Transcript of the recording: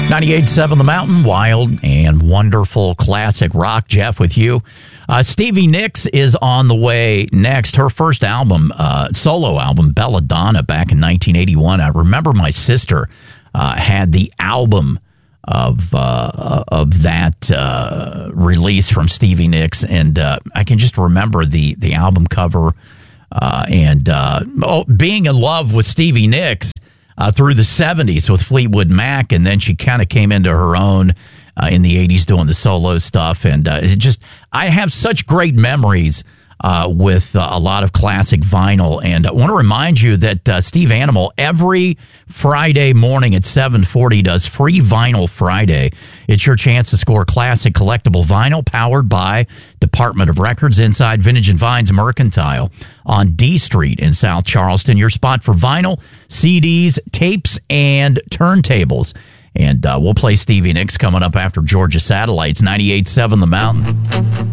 98.7 The Mountain, wild and wonderful classic rock. Jeff with you. Stevie Nicks is on the way next. Her first album, solo album, Belladonna, back in 1981. I remember my sister had the album of that release from Stevie Nicks, and I can just remember the album cover and being in love with Stevie Nicks through the 70s with Fleetwood Mac, and then she kind of came into her own in the 80s doing the solo stuff. And I have such great memories with a lot of classic vinyl. And I want to remind you that Steve Animal every Friday morning at 7:40 does Free Vinyl Friday. It's your chance to score classic collectible vinyl powered by Department of Records inside Vintage and Vines Mercantile on D Street in South Charleston. Your spot for vinyl, CDs, tapes, and turntables. And we'll play Stevie Nicks coming up after Georgia Satellites, 98.7 The Mountain.